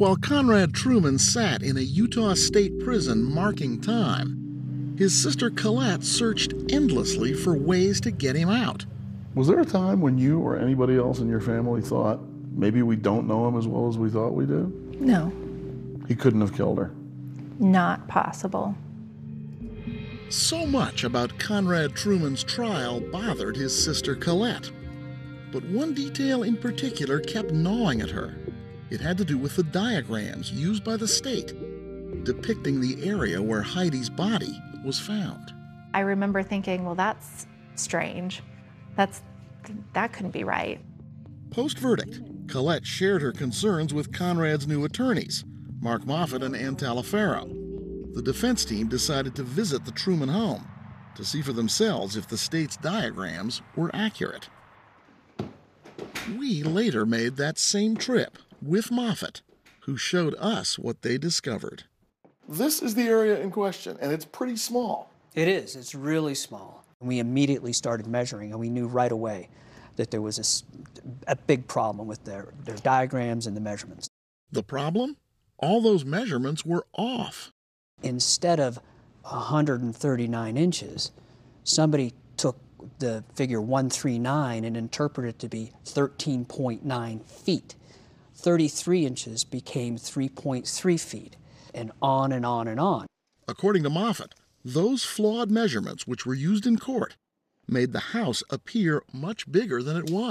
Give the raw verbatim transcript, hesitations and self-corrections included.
While Conrad Truman sat in a Utah state prison marking time, his sister Colette searched endlessly for ways to get him out. Was there a time when you or anybody else in your family thought, maybe we don't know him as well as we thought we do? No. He couldn't have killed her? Not possible. So much about Conrad Truman's trial bothered his sister Colette. But one detail in particular kept gnawing at her. It had to do with the diagrams used by the state, depicting the area where Heidi's body was found. I remember thinking, well, that's strange. That's, that couldn't be right. Post-verdict, Colette shared her concerns with Conrad's new attorneys, Mark Moffett and Ann Talifero. The defense team decided to visit the Truman home to see for themselves if the state's diagrams were accurate. We later made that same trip with Moffett, who showed us what they discovered. This is the area in question, and it's pretty small. It is. It's really small. We immediately started measuring, and we knew right away that there was a, a big problem with their, their diagrams and the measurements. The problem? All those measurements were off. Instead of one hundred thirty-nine inches, somebody took the figure one thirty-nine and interpreted it to be thirteen point nine feet. thirty-three inches became three point three feet, and on and on and on. According to Moffett, those flawed measurements which were used in court made the house appear much bigger than it was.